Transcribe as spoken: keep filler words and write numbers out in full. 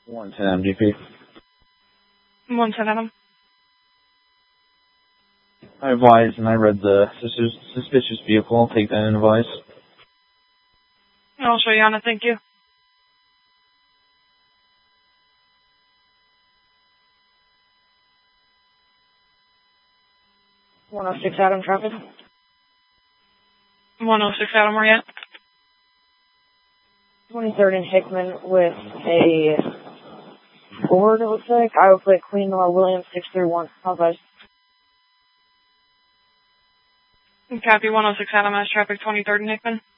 one ten M D P. one ten Adam. I advise, and I read the sus- suspicious vehicle. I'll take that in advice. I'll show you on it, thank you. one oh six Adam traffic. one oh six Adam, where you at? twenty-third and Hickman with a Ford, it looks like. Iowa plate Queen Law Williams six three one. How's that? Copy one oh six Adam, as traffic twenty-third and Hickman.